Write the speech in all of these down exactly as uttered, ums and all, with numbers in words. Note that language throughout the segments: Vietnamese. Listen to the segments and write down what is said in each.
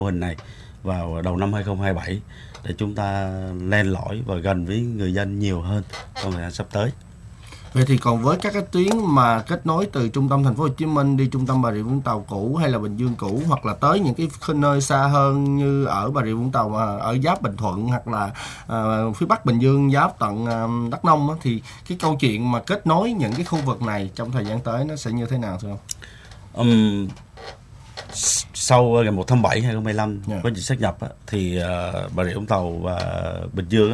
mô hình này vào đầu năm hai không hai bảy để chúng ta len lỏi và gần với người dân nhiều hơn trong thời gian sắp tới. Vậy thì còn với các cái tuyến mà kết nối từ trung tâm thành phố Hồ Chí Minh đi trung tâm Bà Rịa Vũng Tàu cũ hay là Bình Dương cũ, hoặc là tới những cái nơi xa hơn như ở Bà Rịa Vũng Tàu mà ở giáp Bình Thuận, hoặc là uh, phía Bắc Bình Dương giáp tận uh, Đắk Nông á, thì cái câu chuyện mà kết nối những cái khu vực này trong thời gian tới nó sẽ như thế nào thưa ông? Um, sau ngày một tháng bảy hai không hai lăm yeah. có chuyện sát nhập á, thì uh, Bà Rịa Vũng Tàu và Bình Dương á,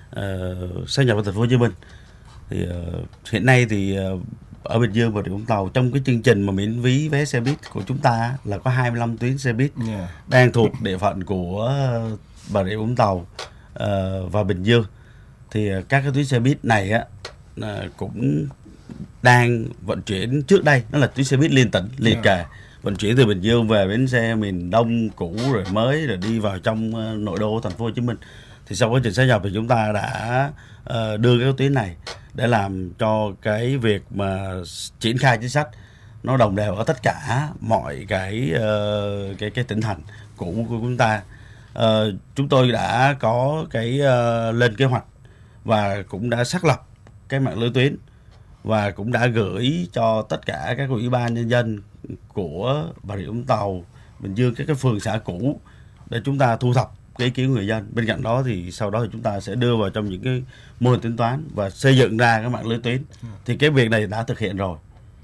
uh, sát nhập vào thành phố Hồ Chí Minh. Thì uh, hiện nay thì uh, ở Bình Dương và Bà Rịa Vũng Tàu trong cái chương trình mà miễn phí vé xe buýt của chúng ta là có hai mươi lăm tuyến xe buýt yeah. đang thuộc địa phận của Bà Rịa Vũng Tàu uh, và Bình Dương. Thì uh, các cái tuyến xe buýt này á uh, cũng đang vận chuyển trước đây, nó là tuyến xe buýt liên tỉnh liên kề, yeah. vận chuyển từ Bình Dương về bến xe miền Đông cũ rồi mới rồi đi vào trong uh, nội đô thành phố Hồ Chí Minh. Thì sau quá trình sát nhập thì chúng ta đã uh, đưa cái tuyến này để làm cho cái việc mà triển khai chính sách nó đồng đều ở tất cả mọi cái uh, cái cái tỉnh thành cũ của chúng ta. Uh, chúng tôi đã có cái uh, lên kế hoạch và cũng đã xác lập cái mạng lưới tuyến và cũng đã gửi cho tất cả các ủy ban nhân dân của Bà Rịa Vũng Tàu, Bình Dương, các cái phường xã cũ để chúng ta thu thập cái ý kiến người dân. Bên cạnh đó thì sau đó thì chúng ta sẽ đưa vào trong những cái mô hình tính toán và xây dựng ra cái mạng lưới tuyến. Thì cái việc này đã thực hiện rồi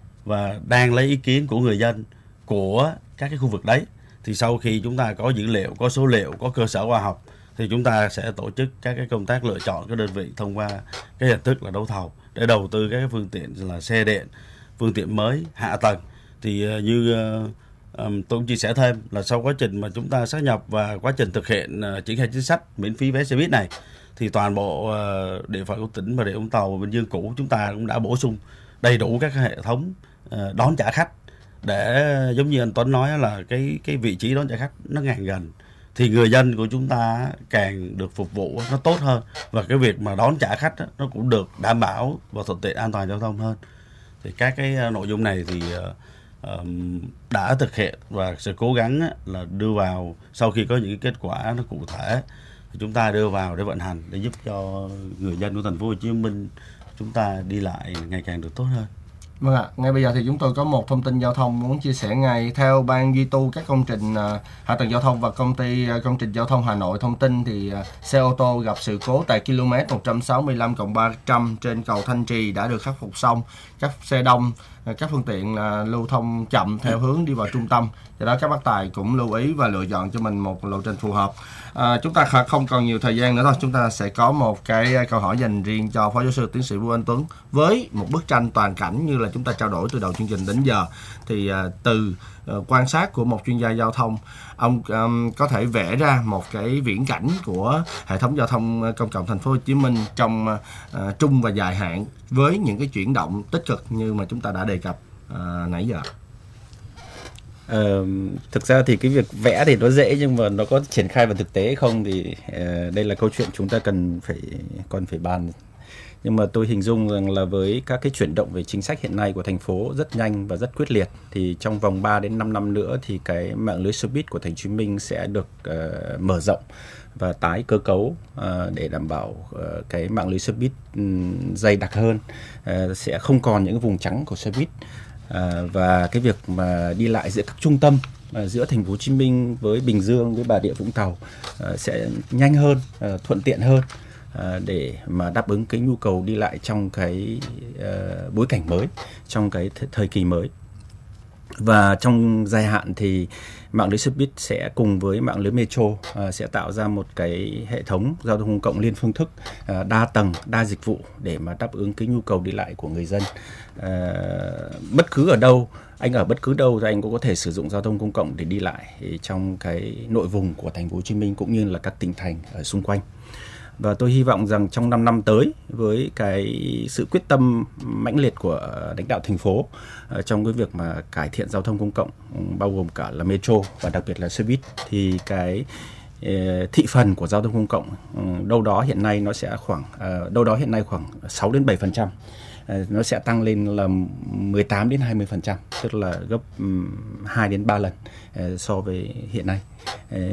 và đang lấy ý kiến của người dân của các cái khu vực đấy. Thì sau khi chúng ta có dữ liệu, có số liệu, có cơ sở khoa học thì chúng ta sẽ tổ chức các cái công tác lựa chọn các đơn vị thông qua cái hình thức là đấu thầu để đầu tư các cái phương tiện là xe điện, phương tiện mới, hạ tầng. Thì uh, như uh, um, tôi cũng chia sẻ thêm là sau quá trình mà chúng ta sát nhập và quá trình thực hiện uh, triển khai chính sách miễn phí vé xe buýt này thì toàn bộ uh, địa phận của tỉnh Bà Rịa Vũng Tàu và Bình Dương cũ chúng ta cũng đã bổ sung đầy đủ các hệ thống uh, đón trả khách để giống như anh Tuấn nói là cái cái vị trí đón trả khách nó càng gần thì người dân của chúng ta càng được phục vụ nó tốt hơn và cái việc mà đón trả khách đó, nó cũng được đảm bảo và thuận tiện an toàn giao thông hơn. Thì các cái nội dung này thì uh, đã thực hiện và sẽ cố gắng là đưa vào sau khi có những cái kết quả nó cụ thể thì chúng ta đưa vào để vận hành để giúp cho người dân của thành phố Hồ Chí Minh chúng ta đi lại ngày càng được tốt hơn. Vâng ạ, ngay bây giờ thì chúng tôi có một thông tin giao thông muốn chia sẻ ngay. Theo Ban duy tu các công trình uh, hạ tầng giao thông và công ty uh, công trình giao thông Hà Nội thông tin thì uh, xe ô tô gặp sự cố tại km một trăm sáu mươi lăm cộng ba trăm trên cầu Thanh Trì đã được khắc phục xong. Các xe đông, uh, các phương tiện uh, lưu thông chậm theo hướng đi vào trung tâm. Do đó các bác tài cũng lưu ý và lựa chọn cho mình một lộ trình phù hợp. À, chúng ta không còn nhiều thời gian nữa thôi, chúng ta sẽ có một cái câu hỏi dành riêng cho Phó Giáo sư Tiến sĩ Vũ Anh Tuấn với một bức tranh toàn cảnh như là chúng ta trao đổi từ đầu chương trình đến giờ. Thì à, từ à, quan sát của một chuyên gia giao thông, ông um, có thể vẽ ra một cái viễn cảnh của hệ thống giao thông công cộng thành phố Hồ Chí Minh trong à, trung và dài hạn với những cái chuyển động tích cực như mà chúng ta đã đề cập à, nãy giờ. Ờ, thực ra thì cái việc vẽ thì nó dễ nhưng mà nó có triển khai vào thực tế hay không thì uh, đây là câu chuyện chúng ta cần phải còn phải bàn. Nhưng mà tôi hình dung rằng là với các cái chuyển động về chính sách hiện nay của thành phố rất nhanh và rất quyết liệt thì trong vòng ba đến năm năm nữa thì cái mạng lưới xe buýt của thành phố Hồ Chí Minh sẽ được uh, mở rộng và tái cơ cấu uh, để đảm bảo uh, cái mạng lưới xe buýt um, dày đặc hơn, uh, sẽ không còn những vùng trắng của xe buýt. À, và cái việc mà đi lại giữa các trung tâm à, giữa thành phố Hồ Chí Minh với Bình Dương với Bà Rịa Vũng Tàu à, sẽ nhanh hơn, à, thuận tiện hơn à, để mà đáp ứng cái nhu cầu đi lại trong cái à, bối cảnh mới, trong cái th- thời kỳ mới. Và trong dài hạn thì mạng lưới xe buýt sẽ cùng với mạng lưới metro à, sẽ tạo ra một cái hệ thống giao thông công cộng liên phương thức, à, đa tầng, đa dịch vụ để mà đáp ứng cái nhu cầu đi lại của người dân. À, bất cứ ở đâu, anh ở bất cứ đâu thì anh cũng có thể sử dụng giao thông công cộng để đi lại trong cái nội vùng của thành phố Hồ Chí Minh cũng như là các tỉnh thành ở xung quanh. Và tôi hy vọng rằng trong năm năm tới với cái sự quyết tâm mãnh liệt của lãnh đạo thành phố uh, trong cái việc mà cải thiện giao thông công cộng um, bao gồm cả là metro và đặc biệt là xe buýt thì cái uh, thị phần của giao thông công cộng um, đâu đó hiện nay nó sẽ khoảng uh, đâu đó hiện nay khoảng sáu đến bảy phần trăm. uh, nó sẽ tăng lên là mười tám đến hai mươi phần trăm, tức là gấp um, hai đến ba lần uh, so với hiện nay. Uh,